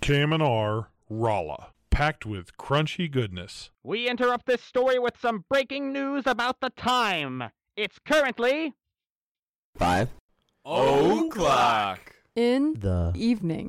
KMNR Rolla, packed with crunchy goodness. We interrupt this story with some breaking news about the time. It's currently 5 o'clock in the evening.